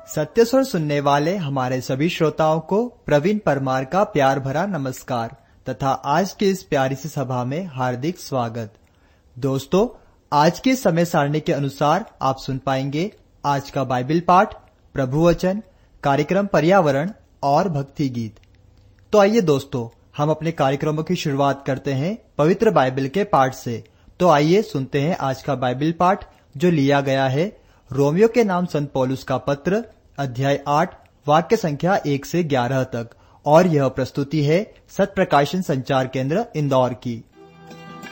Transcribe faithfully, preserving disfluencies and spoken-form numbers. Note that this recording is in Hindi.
सत्य स्वर सुनने वाले हमारे सभी श्रोताओं को प्रवीण परमार का प्यार भरा नमस्कार तथा आज के इस प्यारी सी सभा में हार्दिक स्वागत। दोस्तों, आज के समय सारणी के अनुसार आप सुन पाएंगे आज का बाइबल पाठ, प्रभु वचन, कार्यक्रम पर्यावरण और भक्ति गीत। तो आइए दोस्तों, हम अपने कार्यक्रमों की शुरुआत करते हैं पवित्र बाइबल के पाठ से। तो आइए सुनते हैं आज का बाइबल पाठ जो लिया गया है रोमियो के नाम संत पौलुस का पत्र, अध्याय आठ, वाक्य संख्या एक से ग्यारह तक। और यह प्रस्तुति है सत्य प्रकाशन संचार केंद्र इंदौर की।